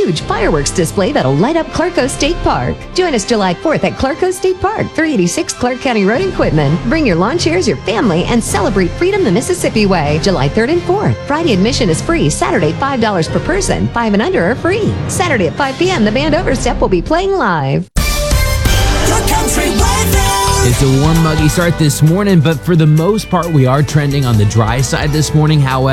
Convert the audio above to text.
huge fireworks display that'll light up Clarko State Park. Join us July 4th at Clarko State Park, 386 Clark County Road in Quitman. Bring your lawn chairs, your family, and celebrate freedom the Mississippi way. July 3rd and 4th. Friday admission is free. Saturday, $5 per person. 5 and under are free. Saturday at 5 p.m., the band Overstep will be playing live. It's a warm, muggy start this morning, but for the most part, we are trending on the dry side this morning. However,